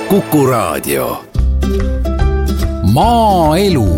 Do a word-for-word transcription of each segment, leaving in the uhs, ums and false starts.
Kuku Raadio. Maaelu.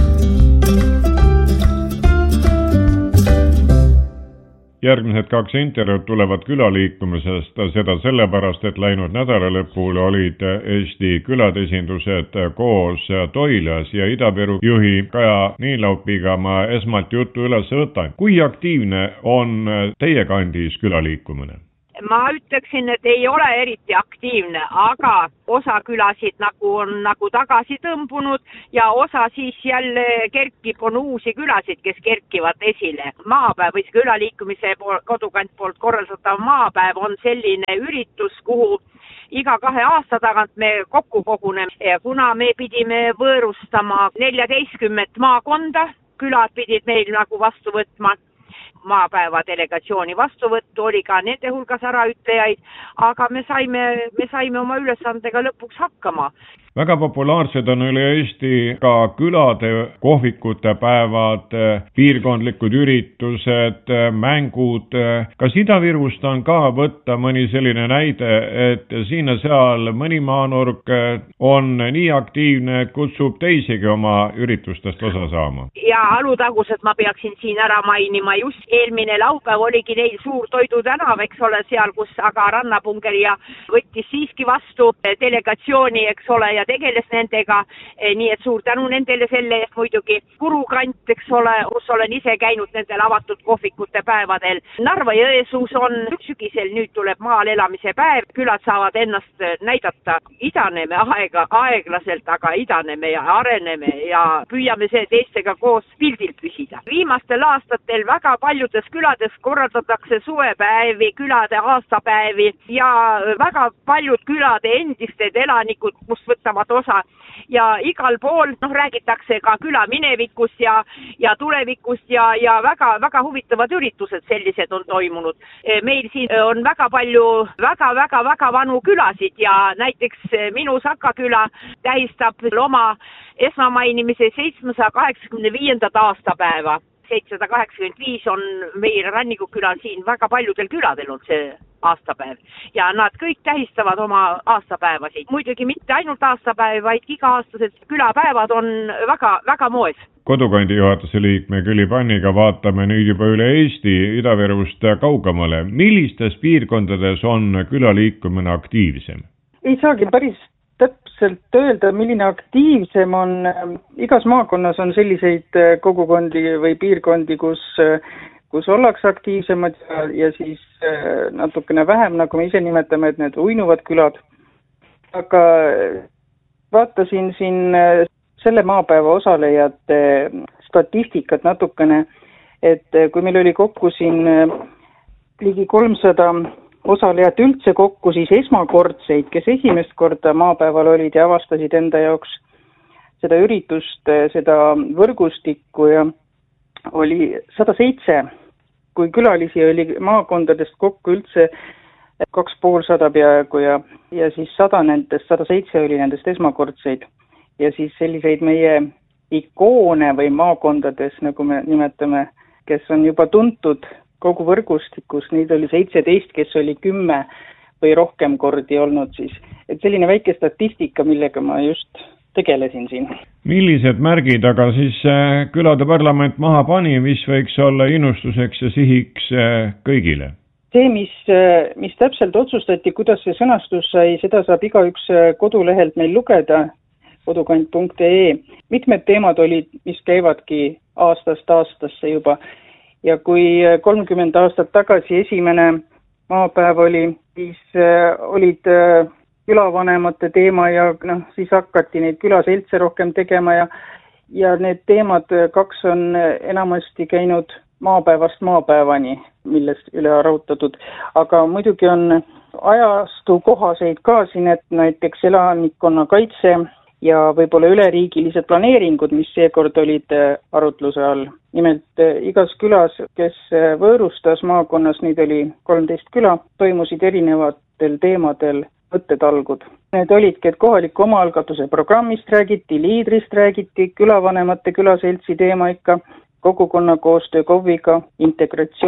Järgmised kaks intervjuud tulevad külaliikumisest, seda sellepärast, et läinud nädalalõpul olid Eesti küladesindused koos Toilas ja Ida-Viru juhi Kaja Niinlaupiga ma esmalt juttu üles võtan. Kui aktiivne on teie kandis külaliikumine? Ma ütleksin, et ei ole eriti aktiivne, aga osa külasid nagu on nagu tagasi tõmbunud ja osa siis jälle kerkib, on uusi külasid, kes kerkivad esile. Maapäev või külaliikumise pool, kodukant poolt korraldatav maapäev on selline üritus, kuhu iga kahe aasta tagant me kokku koguneme. Ja kuna me pidime võõrustama neljateistkümmet maakonda, külad pidid meil nagu vastu võtma. Maapäeva delegatsiooni vastuvõttu oli ka nende hulgas äraütlejaid, aga me saime, me saime oma ülesandega lõpuks hakkama. Väga populaarsed on üle Eesti ka külade kohvikute päevad, piirkondlikud üritused, mängud. Kas Ida-Virust on ka võtta mõni selline näide, et siin ja seal mõni maanurk on nii aktiivne, et kutsub teisigi oma üritustest osa saama? Ja Alutagused ma peaksin siin ära mainima. Just eelmine laupäev oligi neil suur toidutänav, eks ole, seal, kus aga Rannapungerja võttis siiski vastu delegatsiooni, eks ole, ja tegeles nendega, nii et suur tänu nendele selle eest muidugi. Kurukant, eks ole, kus olen ise käinud nendel avatud kohvikute päevadel. Narva-Jõesuus on sügisel, nüüd tuleb maal elamise päev, külad saavad ennast näidata. Idaneme aega, aeglaselt, aga idaneme ja areneme ja püüame see teistega koos pildilt püsida. Viimastel aastatel väga paljudes külades korraldatakse suvepäevi, külade aastapäevi ja väga paljud külade endised elanikud, kus võtavad osa ja igal pool noh, räägitakse ka küla minevikust ja, ja tulevikust ja, ja väga, väga huvitavad üritused sellised on toimunud. Meil siin on väga palju väga, väga, väga vanu külasid ja näiteks minu Saka küla tähistab oma esmamainimise seitsmesaja kaheksakümne viiendat aastapäeva. seitsesada kaheksakümmend viis on meil Rannikukülal siin väga paljudel küladel on see aastapäev ja nad kõik tähistavad oma aastapäevasid. Muidugi mitte ainult aastapäev, vaid iga-aastased külapäevad on väga, väga moes. Kodukandi juhatuse liikme Külli Panniga vaatame nüüd juba üle Eesti Ida-Virust kaugemale. Millistes piirkondades on külaliikumine aktiivsem? Ei saagi päris täpselt öelda, milline aktiivsem on. Igas maakonnas on selliseid kogukondi või piirkondi, kus, kus ollakse aktiivsemad ja, ja siis natukene vähem, nagu me ise nimetame, et need uinuvad külad. Aga vaatasin siin selle maapäeva osalejate statistikat natukene, et kui meil oli kokku siin ligi kolmsada osalejad üldse kokku, siis esmakordseid, kes esimest korda maapäeval olid ja avastasid enda jaoks seda üritust, seda võrgustikku ja oli sada seitse. Kui külalisi oli maakondadest kokku üldse kaks poolsada peaaegu ja, ja siis sada nendest, sada seitse oli nendest esmakordseid. Ja siis selliseid meie ikoone või maakondades, nagu me nimetame, kes on juba tuntud kogu võrgustikus, neid oli seitseteist, kes oli kümme või rohkem kordi olnud siis. Et selline väike statistika, millega ma just tegelesin siin. Millised märgid aga siis külade parlament maha pani, mis võiks olla innustuseks ja sihiks kõigile? See, mis, mis täpselt otsustati, kuidas see sõnastus sai, seda saab igaüks kodulehelt meil lugeda, kodukant punkt ee. Mitmed teemad olid, mis käivadki aastast aastasse juba. Ja kui kolmkümmend aastat tagasi esimene maapäev oli, siis olid külavanemate teema ja noh, siis hakati neid külaseltse rohkem tegema ja, ja need teemad kaks on enamasti käinud maapäevast maapäevani, millest üle arutatud. Aga muidugi on ajastu kohaseid ka siin, et näiteks elanikkonna kaitse ja võib-olla üleriigilised planeeringud, mis seekord olid arutluse all. Nimelt igas külas, kes võõrustas maakonnas, neid oli kolmteist küla, toimusid erinevatel teemadel mõttetalgud. Need olidki, et kohaliku omaalgatuse programmist räägiti, liidrist räägiti, külavanemate külaseltsi teema ikka, kogukonna koostöö KOV-iga, integratsioon,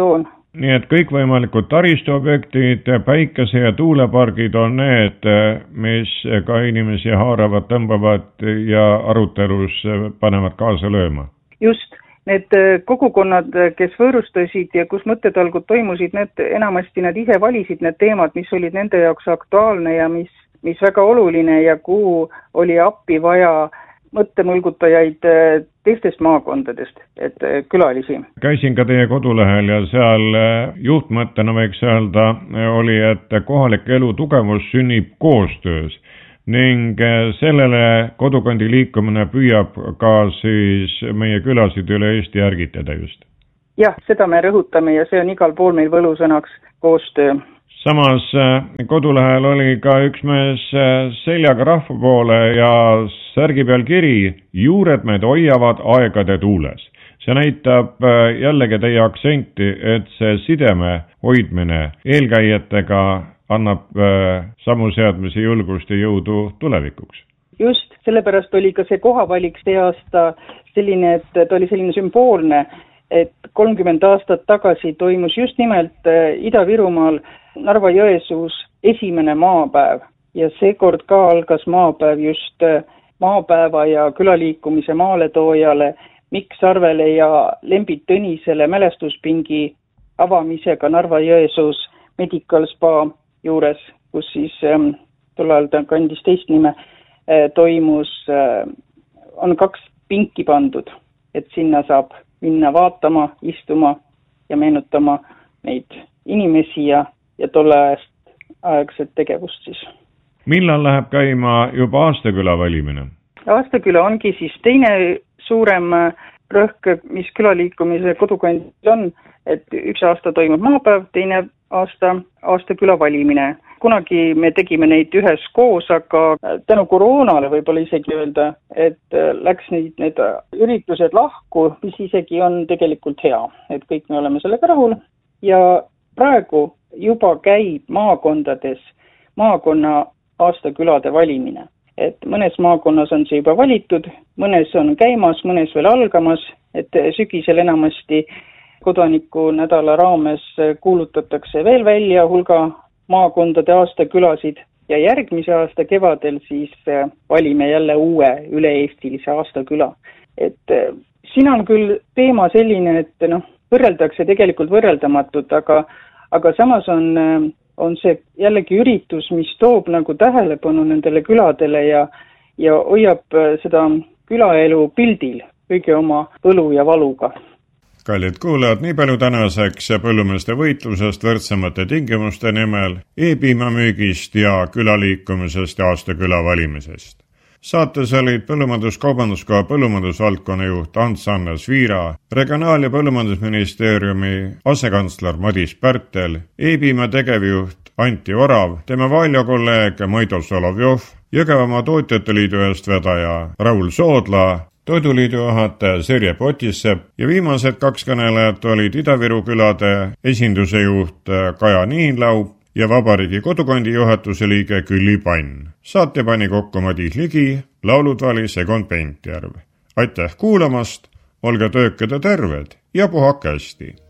nii et kõikvõimalikud taristuobjektid, päikese- ja tuulepargid on need, mis ka inimesi haaravad, tõmbavad ja arutelus panevad kaasa lööma. Just, need kogukonnad, kes võõrustasid ja kus mõttetalgud toimusid, need enamasti nad ise valisid need teemad, mis olid nende jaoks aktuaalne ja mis, mis väga oluline ja kuhu oli appi vaja mõttemõlgutajaid teistest maakondadest, et külalisi. Käisin ka teie kodulehel ja seal juhtmõttena võiks öelda oli, et kohalik elu tugevus sünnib koostöös ning sellele kodukondi liikumine püüab ka siis meie külasid üle Eesti ärgitada just. Jah, seda me rõhutame ja see on igal pool meil võlusõnaks koostöö. Samas kodulehel oli ka üks mees seljaga rahva poole ja särgi peal kiri, juured meid hoiavad aegade tuules. See näitab jällegi teie aktsenti, et see sideme hoidmine eelkäijatega annab samu seadmisi julgust ja jõudu tulevikuks. Just, sellepärast oli ka see kohavalik see aasta selline, et ta oli selline sümboolne, et kolmkümmend aastat tagasi toimus just nimelt Ida-Virumaal Narva-Jõesuus esimene maapäev ja seekord ka algas maapäev just maapäeva ja külaliikumise maaletoojale Mikk Sarvele ja Lembit Tõnisele mälestuspingi avamisega Narva-Jõesuus Medical Spa juures, kus siis ähm, tol ajal ta kandis teist nime, äh, toimus, äh, on kaks pinki pandud, et sinna saab minna vaatama, istuma ja meenutama neid inimesi ja, ja tolle ajast aegset tegevust siis. Millal läheb käima juba Aastaküla valimine? Aastaküla ongi siis teine suurem rõhk, mis külaliikumise kodukandis on, et üks aasta toimub maapäev, teine aasta Aastaküla valimine. Kunagi me tegime neid ühes koos, aga tänu koroonale võib-olla isegi öelda, et läks neid, need üritused lahku, mis isegi on tegelikult hea, et kõik me oleme sellega rahul. Ja praegu juba käib maakondades maakonna aastakülade valimine. Et mõnes maakonnas on see juba valitud, mõnes on käimas, mõnes veel algamas, et sügisel enamasti kodaniku nädala raames kuulutatakse veel välja hulga maakondade aastakülasid ja järgmise aasta kevadel siis valime jälle uue üle-eestilise aastaküla. Et siin on küll teema selline, et noh, võrreldakse tegelikult võrreldamatut, aga, aga samas on, on see jällegi üritus, mis toob nagu tähelepanu nendele küladele ja, ja hoiab seda külaelu pildil kõige oma õlu ja valuga. Kallid kuulajad, nii palju tänaseks põllumeeste võitlusest võrdsemate tingimuste nimel, e-piimamüügist ja külaliikumisest ja Aastaküla valimisest. Saates olid Põllumajandus-Kaubanduskoja põllumajandusvaldkonna juht Ants-Anne Sviira, Regionaal- ja Põllumajandusministeeriumi asekantsler Madis Pärtel, e-piima tegevjuht Anti Orav, tema valjokolleeg Maido Solovjov, Jõgevamaa Tootjate Liidu eestvedaja Raul Soodla, Toiduliidu juhataja Serje Potissepp ja viimased kaks kõnelejat olid Ida-Viru külade esinduse juht Kaja Niinlaub ja Vabariigi Kodukondi juhatuse liige Külli Pann. Saate pani kokku Madis Ligi, laulud valis Egon Pentjärv. Aitäh kuulamast, olge töökad ja terved ja puhake hästi!